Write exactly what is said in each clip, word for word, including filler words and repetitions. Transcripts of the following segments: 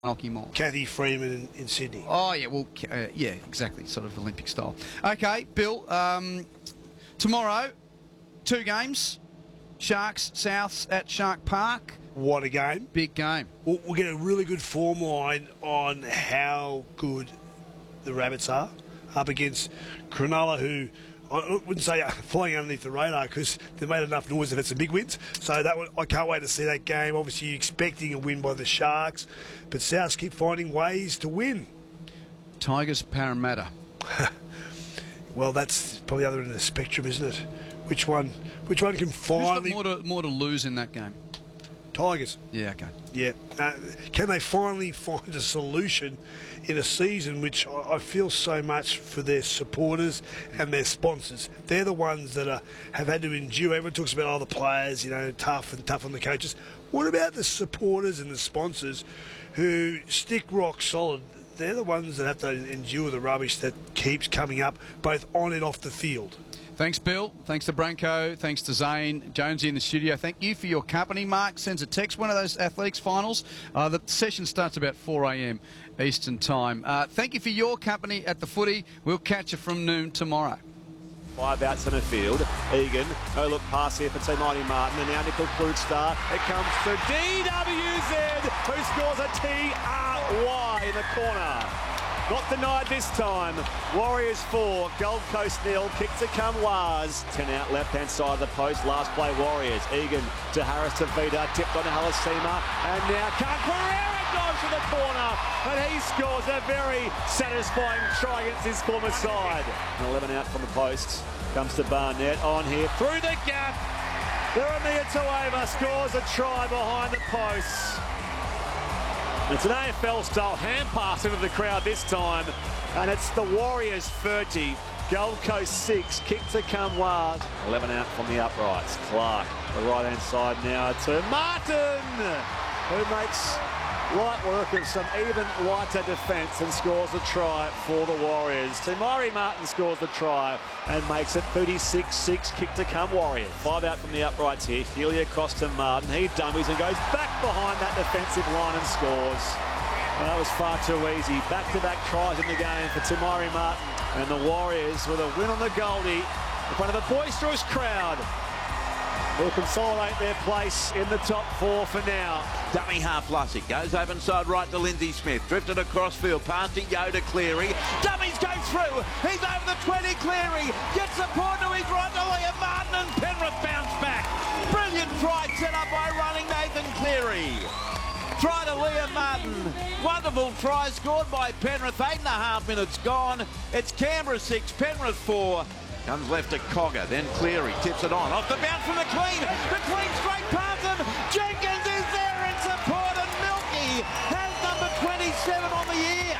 Knockymore. Kathy Freeman in, in Sydney. Oh, yeah, well, uh, yeah, exactly, sort of Olympic style. Okay, Bill, um, tomorrow, two games, Sharks, Souths at Shark Park. What a game. Big game. We'll, we'll get a really good form line on how good the Rabbits are up against Cronulla, who I wouldn't say flying underneath the radar because they've made enough noise. They've had some big wins. So that one, I can't wait to see that game. Obviously, you're expecting a win by the Sharks, but Souths keep finding ways to win. Tigers, Parramatta. Well, that's probably the other end of the spectrum, isn't it? Which one? Which one can finally? Who's got more to, more to lose in that game? Tigers. Yeah, okay. Yeah. Uh, can they finally find a solution in a season which I feel so much for their supporters and their sponsors? They're the ones that are, have had to endure. Everyone talks about all the players, you know, tough and tough on the coaches. What about the supporters and the sponsors who stick rock solid? They're the ones that have to endure the rubbish that keeps coming up, both on and off the field. Thanks, Bill. Thanks to Branko. Thanks to Zane. Jonesy in the studio. Thank you for your company. Mark sends a text. One of those athletics finals. Uh, the session starts about four A M Eastern Time. Uh, thank you for your company at the footy. We'll catch you from noon tomorrow. Five out centre field. Egan, no look pass here for T Mighty Martin. And now Nickel Kludstar. It comes to D W Z, who scores a T R Y in the corner. Not denied this time. Warriors four, Gold Coast nil. Kick to come Waz. ten out left-hand side of the post. Last play Warriors. Egan to Harris to Vida. Tipped on to Halasima. And now Pereira goes to the corner. And he scores a very satisfying try against his former side. And eleven out from the posts. Comes to Barnett on here. Through the gap. Jeremiah Tueva scores a try behind the posts. It's an A F L-style hand pass into the crowd this time, and it's the Warriors thirty, Gold Coast six, kick to come Waz. eleven out from the uprights. Clark, the right-hand side now to Martin, who makes light work of some even lighter defence and scores a try for the Warriors. Tamari Martin scores the try and makes it thirty-six six, kick to come Warriors. Five out from the uprights here. Healy across to Martin. He dummies and goes back behind that defensive line and scores. And that was far too easy. Back-to-back tries in the game for Tamari Martin. And the Warriors with a win on the Goldie in front of a boisterous crowd will consolidate their place in the top four for now. Dummy half Lussick goes over inside right to Lindsay Smith. Drifted across field, past to Yo to Cleary. Dummies go through. He's over the twenty. Cleary gets support to his right to Liam Martin, and Penrith bounce back. Brilliant try set up by running Nathan Cleary. Try to Liam Martin. Wonderful try scored by Penrith. Eight and a half minutes gone. It's Canberra six, Penrith four. Comes left to Cogger, then Cleary tips it on. Off the bounce from McLean. McLean straight past him. Jenkins is there in support, and Milky has number twenty-seven on the year.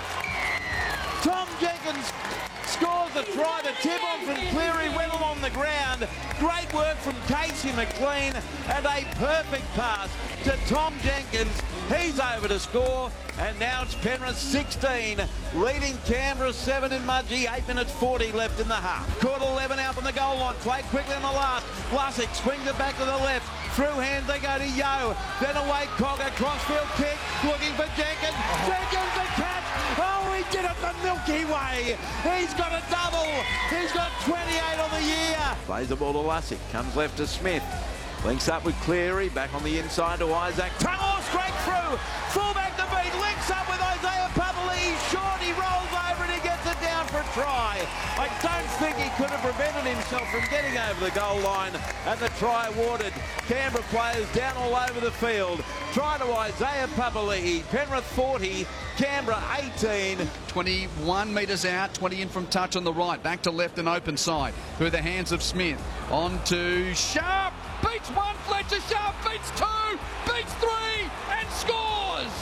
Tom Jenkins scores the try to tip on from Cleary, went along the ground. Great work from Casey McLean, and a perfect pass to Tom Jenkins. He's over to score, and now it's Penrith sixteen, leading Canberra seven in Mudgee. eight minutes forty left in the half. Caught eleven out from the goal line, played quickly in the last. Lussick swings it back to the left. Through hands they go to Yo. Then away Cogger, crossfield kick, looking for Jenkins. Jenkins the catch. Oh, he did it the Milky Way. He's got a double. He's got twenty-eight on the year. Plays the ball to Lussick, comes left to Smith. Links up with Cleary, back on the inside to Isaac. Tungle straight through. Fullback to beat, links up with Isaiah Papali. He's short, he rolls over and he gets it down for a try. I don't think he could have prevented himself from getting over the goal line, and the try awarded. Canberra players down all over the field. Try to Isaiah Papali. Penrith forty, Canberra eighteen. twenty-one metres out, twenty in from touch on the right. Back to left and open side. Through the hands of Smith. On to Sharp. Beats one, Fletcher Sharp beats two, beats three, and scores!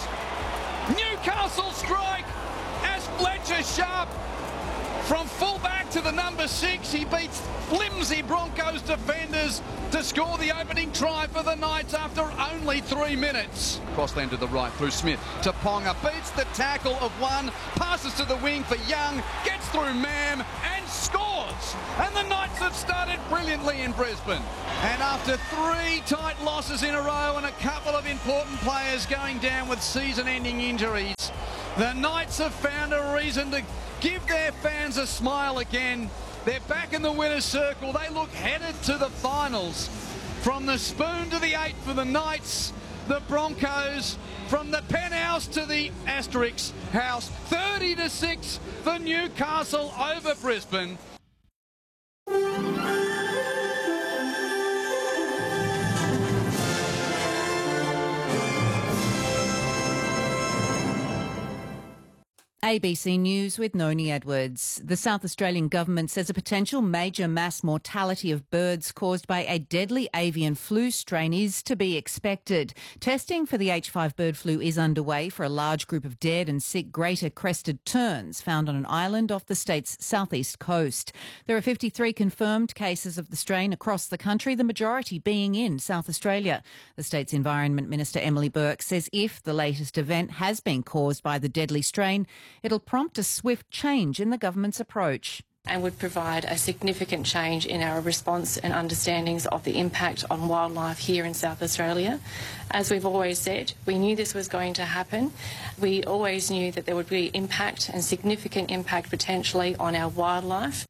Newcastle strike as Fletcher Sharp from fullback to the number six. He beats flimsy Broncos defenders to score the opening try for the Knights after only three minutes. Crossland to the right through Smith to Ponga. Beats the tackle of one, passes to the wing for Young, gets through Mam and scores! Knights. And the Knights have started brilliantly in Brisbane. And after three tight losses in a row and a couple of important players going down with season-ending injuries, the Knights have found a reason to give their fans a smile again. They're back in the winner's circle. They look headed to the finals. From the spoon to the eight for the Knights, the Broncos, from the penthouse to the Asterix house, thirty to six for Newcastle over Brisbane. A B C News with Noni Edwards. The South Australian government says a potential major mass mortality of birds caused by a deadly avian flu strain is to be expected. Testing for the H five bird flu is underway for a large group of dead and sick greater crested terns found on an island off the state's southeast coast. There are fifty-three confirmed cases of the strain across the country, the majority being in South Australia. The state's Environment Minister Emily Burke says if the latest event has been caused by the deadly strain, it'll prompt a swift change in the government's approach. And would provide a significant change in our response and understandings of the impact on wildlife here in South Australia. As we've always said, we knew this was going to happen. We always knew that there would be impact and significant impact potentially on our wildlife.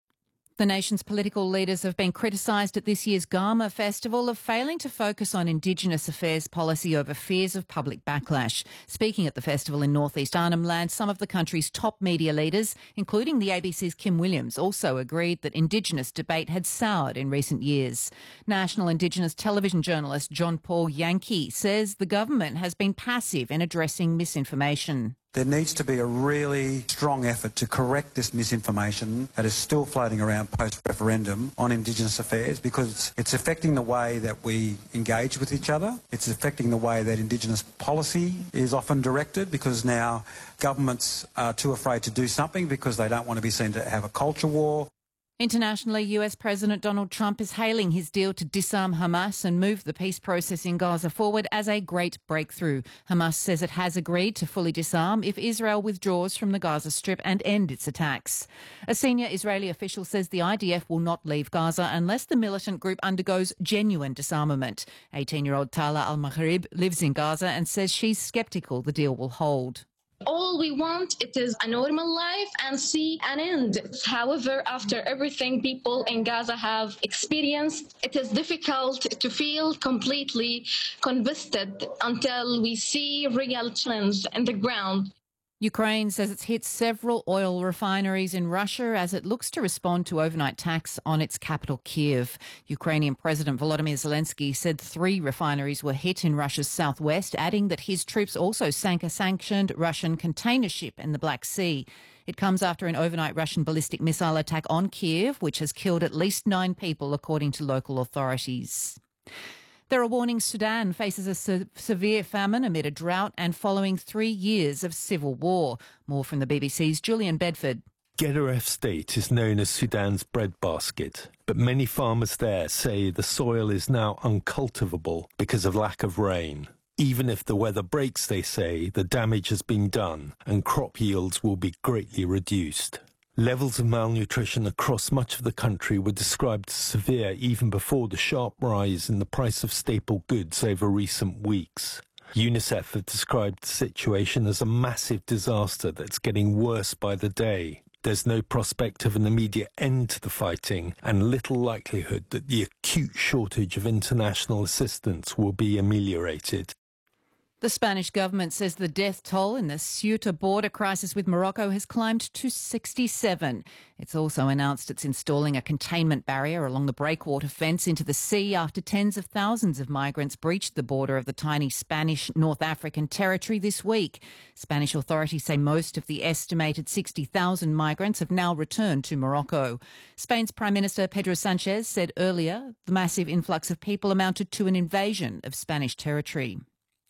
The nation's political leaders have been criticised at this year's Garma Festival of failing to focus on Indigenous affairs policy over fears of public backlash. Speaking at the festival in northeast Arnhem Land, some of the country's top media leaders, including the A B C's Kim Williams, also agreed that Indigenous debate had soured in recent years. National Indigenous television journalist John Paul Yankee says the government has been passive in addressing misinformation. There needs to be a really strong effort to correct this misinformation that is still floating around post-referendum on Indigenous affairs, because it's affecting the way that we engage with each other. It's affecting the way that Indigenous policy is often directed, because now governments are too afraid to do something because they don't want to be seen to have a culture war. Internationally, U S President Donald Trump is hailing his deal to disarm Hamas and move the peace process in Gaza forward as a great breakthrough. Hamas says it has agreed to fully disarm if Israel withdraws from the Gaza Strip and end its attacks. A senior Israeli official says the I D F will not leave Gaza unless the militant group undergoes genuine disarmament. eighteen-year-old Tala Al-Maghrib lives in Gaza and says she's sceptical the deal will hold. All we want, it is a normal life and see an end. However, after everything people in Gaza have experienced, it is difficult to feel completely convinced until we see real change in the ground. Ukraine says it's hit several oil refineries in Russia as it looks to respond to overnight attacks on its capital, Kiev. Ukrainian President Volodymyr Zelensky said three refineries were hit in Russia's southwest, adding that his troops also sank a sanctioned Russian container ship in the Black Sea. It comes after an overnight Russian ballistic missile attack on Kiev, which has killed at least nine people, according to local authorities. There are warnings Sudan faces a se- severe famine amid a drought and following three years of civil war. More from the B B C's Julian Bedford. Gedaref State is known as Sudan's breadbasket, but many farmers there say the soil is now uncultivable because of lack of rain. Even if the weather breaks, they say, the damage has been done and crop yields will be greatly reduced. Levels of malnutrition across much of the country were described as severe even before the sharp rise in the price of staple goods over recent weeks. UNICEF have described the situation as a massive disaster that's getting worse by the day. There's no prospect of an immediate end to the fighting and little likelihood that the acute shortage of international assistance will be ameliorated. The Spanish government says the death toll in the Ceuta border crisis with Morocco has climbed to sixty-seven. It's also announced it's installing a containment barrier along the breakwater fence into the sea after tens of thousands of migrants breached the border of the tiny Spanish North African territory this week. Spanish authorities say most of the estimated sixty thousand migrants have now returned to Morocco. Spain's Prime Minister Pedro Sanchez said earlier the massive influx of people amounted to an invasion of Spanish territory.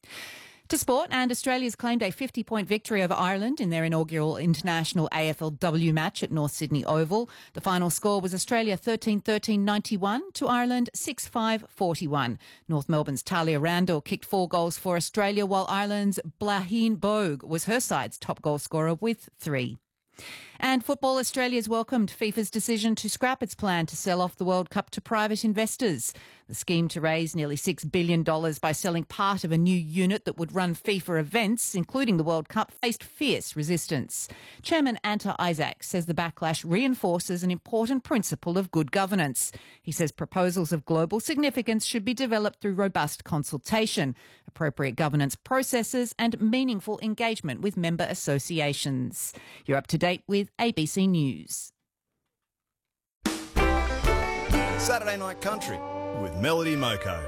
To sport, and Australia's claimed a fifty-point victory over Ireland in their inaugural international A F L W match at North Sydney Oval. The final score was Australia thirteen thirteen ninety-one to Ireland six five forty-one. North Melbourne's Talia Randall kicked four goals for Australia, while Ireland's Blahin Bogue was her side's top goal scorer with three. And Football Australia's welcomed FIFA's decision to scrap its plan to sell off the World Cup to private investors. The scheme to raise nearly six billion dollars by selling part of a new unit that would run FIFA events, including the World Cup, faced fierce resistance. Chairman Anta Isaac says the backlash reinforces an important principle of good governance. He says proposals of global significance should be developed through robust consultation, appropriate governance processes and meaningful engagement with member associations. You're up to date with A B C News. Saturday Night Country with Melody Moko.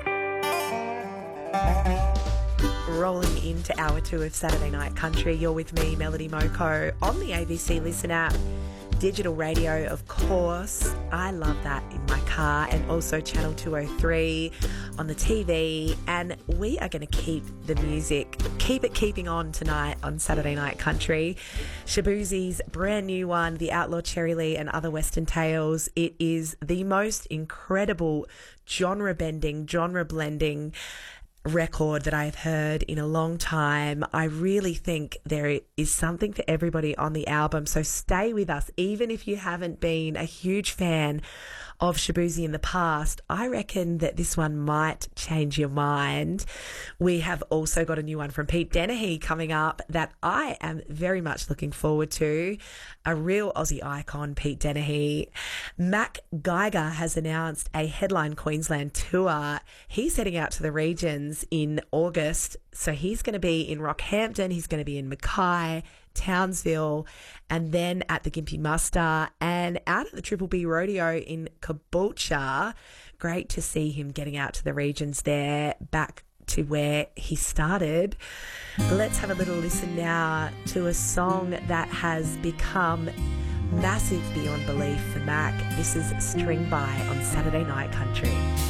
Rolling into hour two of Saturday Night Country, you're with me, Melody Moko, on the A B C Listen app. Digital radio, of course. I love that in my car, and also Channel two oh three on the T V. And we are going to keep the music, keep it keeping on tonight on Saturday Night Country. Shaboozie's brand new one, The Outlaw Cherry Lee and Other Western Tales. It is the most incredible genre-bending, genre-blending record that I've heard in a long time. I really think there is something for everybody on the album, so stay with us. Even if you haven't been a huge fan of Shaboozie in the past, I reckon that this one might change your mind. We have also got a new one from Pete Dennehy coming up that I am very much looking forward to. A real Aussie icon, Pete Dennehy. Mac Geiger has announced a headline Queensland tour. He's heading out to the regions in August, so he's going to be in Rockhampton, he's going to be in Mackay, Townsville, and then at the Gympie Muster and out at the Triple B Rodeo in Caboolture. Great to see him getting out to the regions there, back to where he started. Let's have a little listen now to a song that has become massive beyond belief for Mac. This is String By on Saturday Night Country.